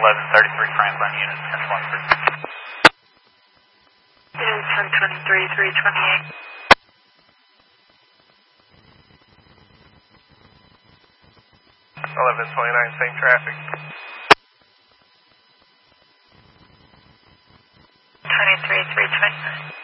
1133 Franklin, unit 1013. Unit 1023, 328. 1129, same traffic. 23, 329.